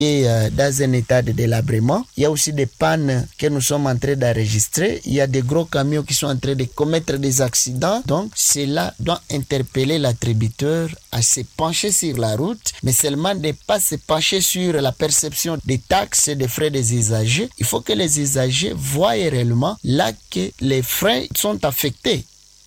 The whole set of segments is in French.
est dans un état de délabrement. Il y a aussi des pannes que nous sommes en train d'enregistrer. Il y a des gros camions qui sont en train de commettre des accidents. Donc, cela doit interpeller l'attributeur à se pencher sur la route, mais seulement de ne pas se pencher sur la perception des taxes et des frais des usagers. Il faut que les usagers voient réellement là que les frais sont affectés.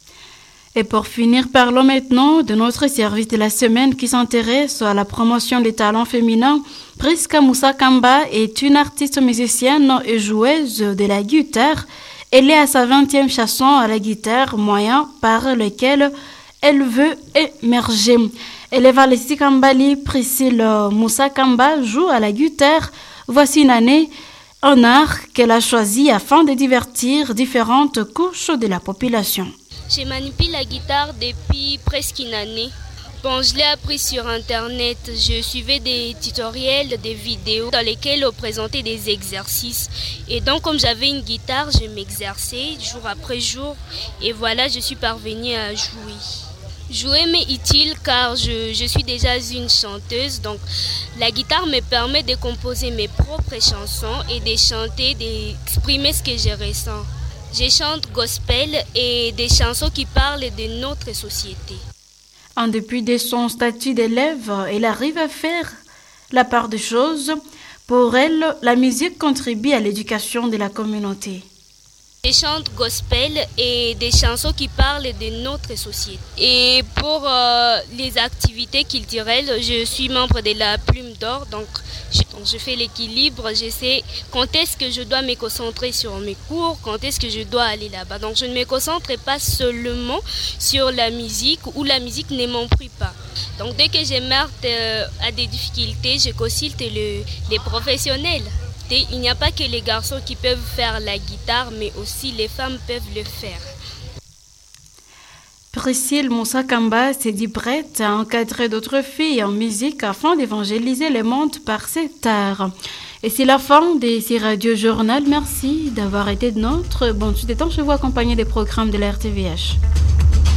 Et pour finir, parlons maintenant de notre service de la semaine qui s'intéresse à la promotion des talents féminins. Priska Moussa Kamba est une artiste musicienne et joueuse de la guitare. Elle est à sa 20e chanson à la guitare, moyen par lequel elle veut émerger. Eleva Lessi Kambali, Priscille Moussa Kamba joue à la guitare. Voici une année, un art qu'elle a choisi afin de divertir différentes couches de la population. Je manipule la guitare depuis presque une année. Bon, je l'ai appris sur Internet. Je suivais des tutoriels, des vidéos dans lesquelles on présentait des exercices. Et donc, comme j'avais une guitare, je m'exerçais jour après jour. Et voilà, je suis parvenue à jouer. Jouer m'est utile car je suis déjà une chanteuse. Donc, la guitare me permet de composer mes propres chansons et de chanter, d'exprimer ce que je ressens. Je chante gospel et des chansons qui parlent de notre société. En dépit de son statut d'élève, elle arrive à faire la part des choses. Pour elle, la musique contribue à l'éducation de la communauté. Je chante gospel et des chansons qui parlent de notre société. Et pour les activités culturelles, je suis membre de la Plume d'Or, donc je fais l'équilibre, je sais quand est-ce que je dois me concentrer sur mes cours, quand est-ce que je dois aller là-bas. Donc je ne me concentre pas seulement sur la musique ou la musique ne m'ennuie pas. Donc dès que je m'heurte à des difficultés, je consulte les professionnels. Il n'y a pas que les garçons qui peuvent faire la guitare, mais aussi les femmes peuvent le faire. Priscille Moussa Kamba s'est dit prête à encadrer d'autres filles en musique afin d'évangéliser le monde par cet art. Et c'est la fin de ces Radio Journal. Merci d'avoir été de notre bonne suite de temps. Je vous accompagner des programmes de la RTVH.